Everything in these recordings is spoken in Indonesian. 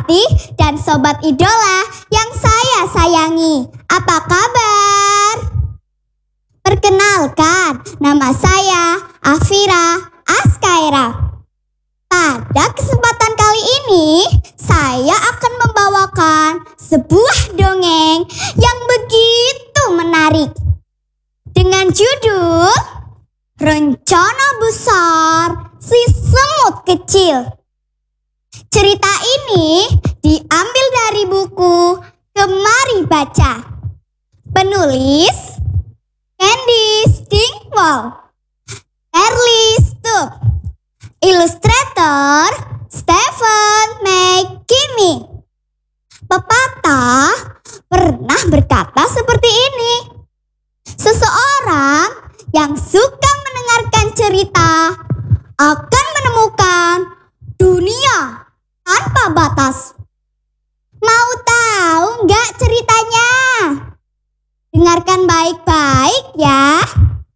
Fatih dan Sobat Idola yang saya sayangi. Apa kabar? Perkenalkan, nama saya Afira Askaira. Pada kesempatan kali ini, saya akan membawakan sebuah dongeng yang begitu menarik. Dengan judul Rencana Besar Si Semut Kecil. Cerita ini diambil dari buku Kemari Baca. Penulis Candice Dingwall, Early Stubb, ilustrator Stephen McKinney. Pepatah pernah berkata seperti ini: seseorang yang suka mendengarkan cerita akan menemukan dunia tanpa batas. Mau tahu nggak ceritanya? Dengarkan baik-baik ya.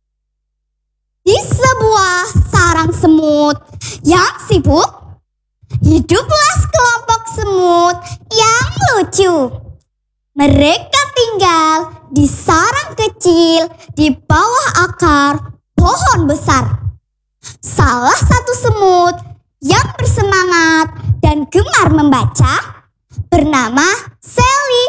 Di sebuah sarang semut yang sibuk, hiduplah sekelompok semut yang lucu. Mereka tinggal di sarang kecil di bawah akar pohon besar. Salah satu semut yang bersemangat dan gemar membaca bernama Sally.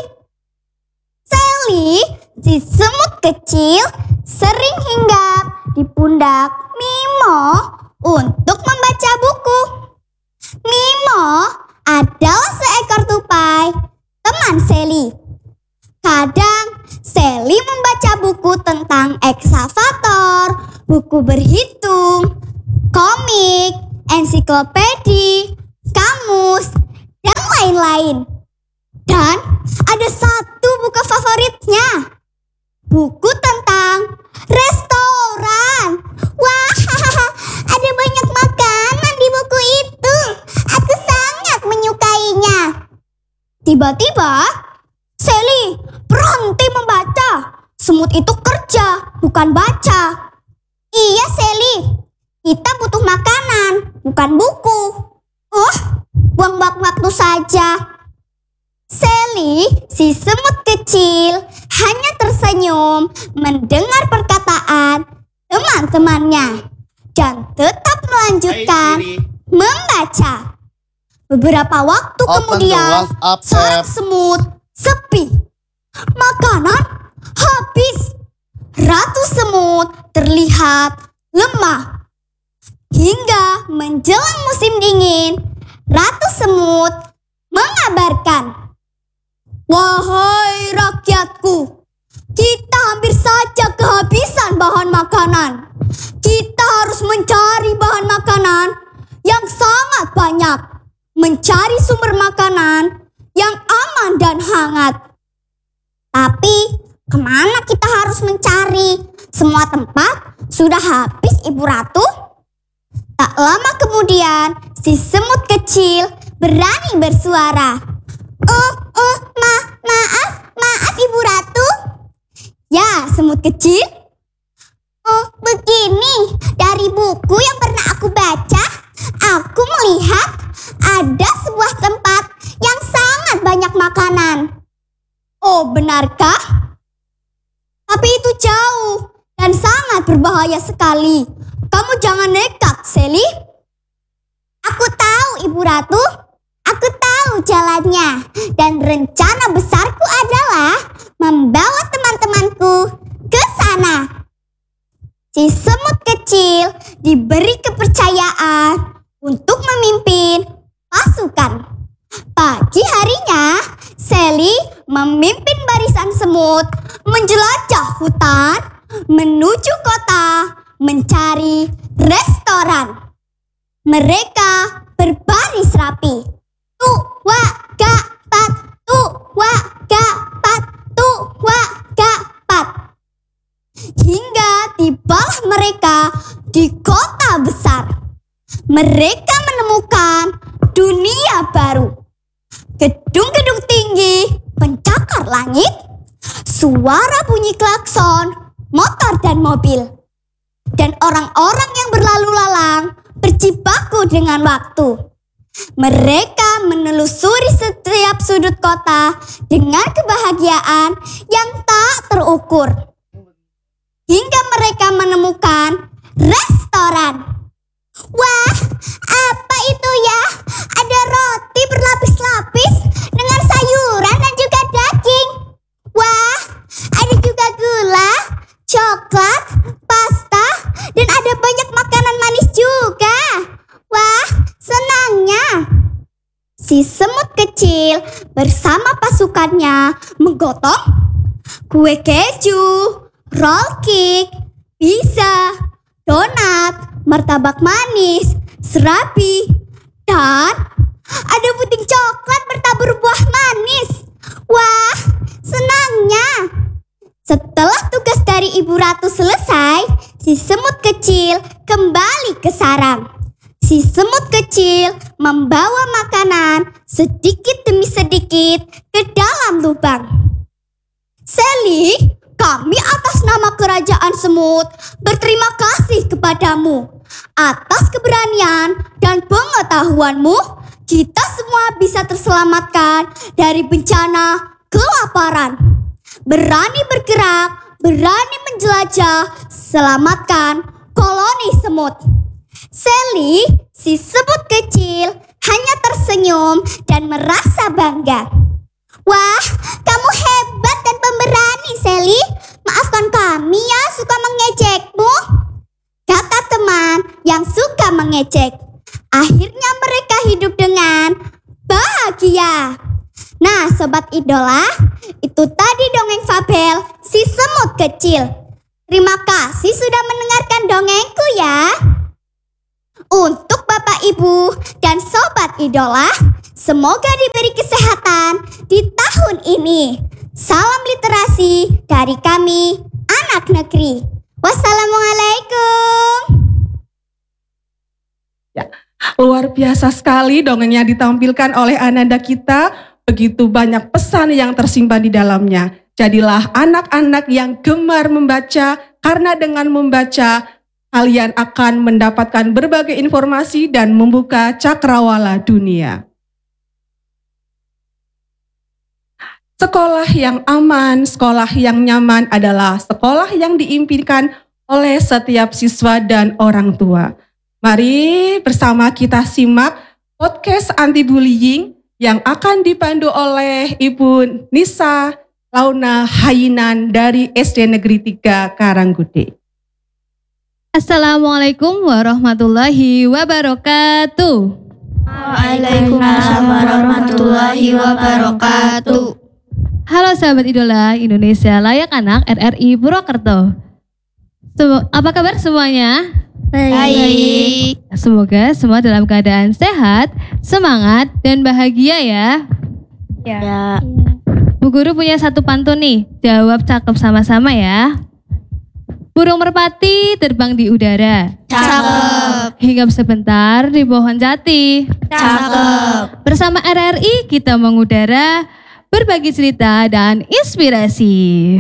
Sally, si semut kecil, sering hinggap di pundak Mimo untuk membaca buku. Mimo adalah seekor tupai, teman Sally. Kadang Sally membaca buku tentang ekskavator, buku berhitung, komik, ensiklopedi, kamus, dan lain-lain. Dan ada satu buku favoritnya, buku tentang restoran. Wah, ada banyak makanan di buku itu. Aku sangat menyukainya. Tiba-tiba, Sally berhenti membaca. Semut itu kerja, bukan baca. Iya, Sally, kita butuh makanan, bukan buku. Oh, buang waktu saja. Sally, si semut kecil, hanya tersenyum mendengar perkataan teman-temannya dan tetap melanjutkan membaca. Beberapa waktu kemudian, sarang semut sepi. Makanan habis. Ratu semut terlihat lemah. Hingga menjelang musim dingin, Ratu semut mengabarkan, "Wahai rakyatku, kita hampir saja kehabisan bahan makanan. Kita harus mencari bahan makanan yang sangat banyak. Mencari sumber makanan yang aman dan hangat." Tapi kemana kita harus mencari? Semua tempat sudah habis, Ibu Ratu. Tak lama kemudian, si semut kecil berani bersuara. Maaf Ibu Ratu. Ya, semut kecil. Begini, dari buku yang pernah aku baca, aku melihat ada sebuah tempat yang sangat banyak makanan. Oh, benarkah? Tapi itu jauh dan sangat berbahaya sekali. Kamu jangan nekat, Sally. Aku tahu, Ibu Ratu. Aku tahu jalannya. Dan rencana besarku adalah membawa teman-temanku ke sana. Si semut kecil diberi kepercayaan untuk memimpin pasukan. Pagi harinya, Sally memimpin barisan semut menjelajah hutan menuju kota mencari restoran. Mereka berbaris rapi. Hingga tibalah mereka di kota besar. Mereka menemukan dunia baru. Gedung-gedung tinggi pencakar langit, suara bunyi klakson, motor dan mobil. Dan orang-orang yang berlalu lalang berjibaku dengan waktu. Mereka menelusuri setiap sudut kota dengan kebahagiaan yang tak terukur. Hingga mereka menemukan restoran. Wah, apa itu ya? Ada roti berlapis-lapis dengan sayuran dan juga daging. Wah, ada juga gula, coklat, pasta, dan ada banyak makanan manis juga. Wah, senangnya. Si semut kecil bersama pasukannya menggotong kue keju, roll cake, pizza, donat, martabak manis, serabi, dan ada puding coklat bertabur buah manis. Wah, senangnya. Setelah tugas dari Ibu Ratu selesai, si semut kecil kembali ke sarang. Si semut kecil membawa makanan sedikit demi sedikit ke dalam lubang. Sally, kami atas nama kerajaan semut berterima kasih kepadamu. Atas keberanian dan pengetahuanmu, kita semua bisa terselamatkan dari bencana kelaparan. Berani bergerak, berani menjelajah, selamatkan koloni semut. Sally, si semut kecil, hanya tersenyum dan merasa bangga. Wah, kamu hebat dan pemberani, Sally. Maafkan kami ya suka mengejekmu, kata teman yang suka mengejek. Akhirnya mereka hidup dengan bahagia. Nah, Sobat Idola, itu tadi dongeng fabel si semut kecil. Terima kasih sudah mendengarkan dongengku ya. Untuk Bapak Ibu dan Sobat Idola, semoga diberi kesehatan di tahun ini. Salam literasi dari kami, anak negeri. Wassalamualaikum. Ya, luar biasa sekali dongeng yang ditampilkan oleh Ananda kita. Begitu banyak pesan yang tersimpan di dalamnya. Jadilah anak-anak yang gemar membaca, karena dengan membaca kalian akan mendapatkan berbagai informasi dan membuka cakrawala dunia. Sekolah yang aman, sekolah yang nyaman adalah sekolah yang diimpikan oleh setiap siswa dan orang tua. Mari bersama kita simak podcast anti bullying yang akan dipandu oleh Ibu Nisa Launa Hayinan dari SD Negeri 3 Karanggude. Assalamualaikum warahmatullahi wabarakatuh. Waalaikumsalam warahmatullahi wabarakatuh. Halo sahabat idola Indonesia Layak Anak RRI Purwokerto. Apa kabar semuanya? Baik. Semoga semua dalam keadaan sehat, semangat, dan bahagia ya. Ya. Bu Guru punya satu pantun nih, jawab cakep sama-sama ya. Burung merpati terbang di udara. Cakep. Hinggap sebentar di pohon jati. Cakep. Bersama RRI kita mengudara, berbagi cerita dan inspirasi.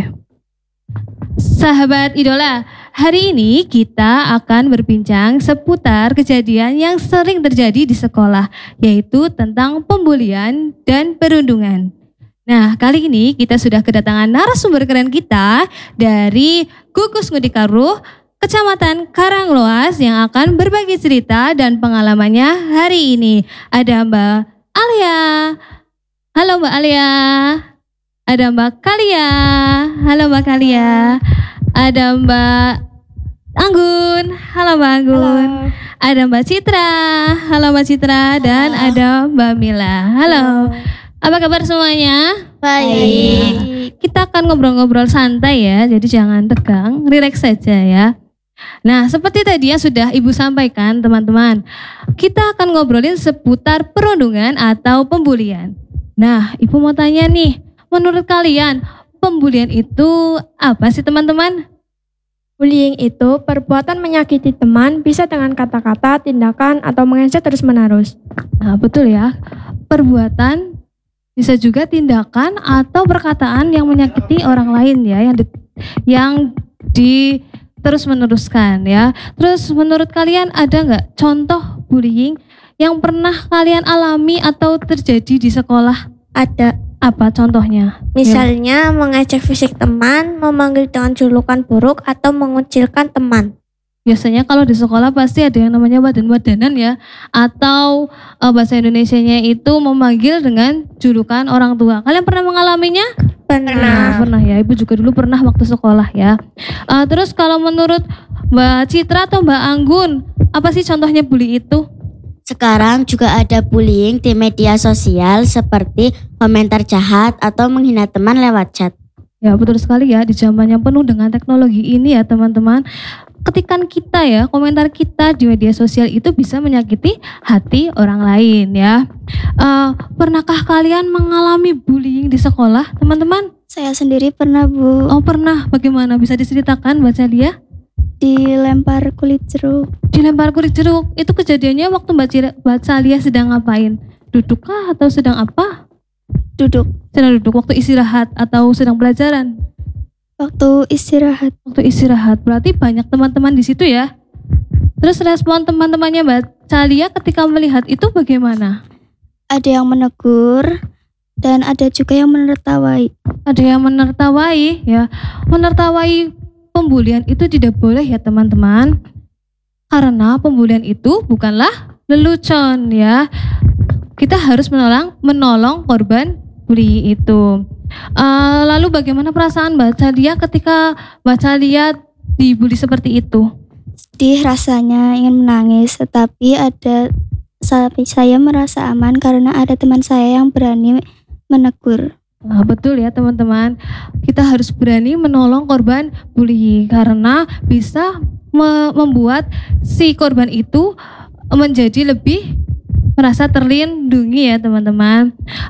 Sahabat idola, hari ini kita akan berbincang seputar kejadian yang sering terjadi di sekolah, yaitu tentang pembulian dan perundungan. Nah, kali ini kita sudah kedatangan narasumber keren kita dari Gugus Ngudi Karuh, Kecamatan Karangloas yang akan berbagi cerita dan pengalamannya hari ini. Ada Mbak Alia. Halo Mbak Alia. Ada Mbak Kalia. Halo Mbak Kalia. Ada Mbak Anggun. Halo Mbak Anggun. Halo. Ada Mbak Citra. Halo Mbak Citra. Dan ada Mbak Mila. Halo. Apa kabar semuanya? Baik. Kita akan ngobrol-ngobrol santai ya, jadi jangan tegang, rileks saja ya. Nah, seperti tadi yang sudah Ibu sampaikan teman-teman, kita akan ngobrolin seputar perundungan atau pembulian. Nah, Ibu mau tanya nih, menurut kalian pembulian itu apa sih teman-teman? Bullying itu perbuatan menyakiti teman, bisa dengan kata-kata, tindakan, atau mengejek terus-menerus. Nah, betul ya, perbuatan bisa juga tindakan atau perkataan yang menyakiti orang lain ya, yang terus meneruskan ya. Terus menurut kalian ada nggak contoh bullying yang pernah kalian alami atau terjadi di sekolah? Ada. Apa contohnya? Misalnya mengejek fisik teman, memanggil dengan julukan buruk, atau mengucilkan teman. Biasanya kalau di sekolah pasti ada yang namanya wadan-wadanan ya, atau bahasa Indonesianya itu memanggil dengan julukan orang tua. Kalian pernah mengalaminya? Pernah ya, Ibu juga dulu pernah waktu sekolah ya. Terus kalau menurut Mbak Citra atau Mbak Anggun, apa sih contohnya bully itu? Sekarang juga ada bullying di media sosial seperti komentar jahat atau menghina teman lewat chat. Ya betul sekali ya, di zaman yang penuh dengan teknologi ini ya teman-teman. Ketikan kita ya, komentar kita di media sosial itu bisa menyakiti hati orang lain ya. Pernahkah kalian mengalami bullying di sekolah teman-teman? Saya sendiri pernah, Bu, Oh pernah, bagaimana? Bisa diceritakan Mbak Celia? dilempar kulit jeruk. Dilempar kulit jeruk, itu kejadiannya waktu Mbak Celia sedang ngapain? Dudukkah atau sedang apa? Duduk Sedang duduk waktu istirahat atau sedang pelajaran? waktu istirahat. Waktu istirahat, berarti banyak teman-teman di situ ya. Terus respon teman-temannya Mbak Celia ketika melihat itu bagaimana? Ada yang menegur dan ada juga yang menertawai. Ada yang menertawai ya. Menertawai pembulian itu tidak boleh ya teman-teman. Karena pembulian itu bukanlah lelucon ya. Kita harus menolong korban bullying itu. Lalu bagaimana perasaan Mbak Celia ketika Mbak Celia dibully seperti itu? Sedih rasanya, ingin menangis, tetapi saya merasa aman karena ada teman saya yang berani menegur. Betul ya teman-teman, kita harus berani menolong korban bullying karena bisa membuat si korban itu menjadi lebih merasa terlindungi ya teman-teman.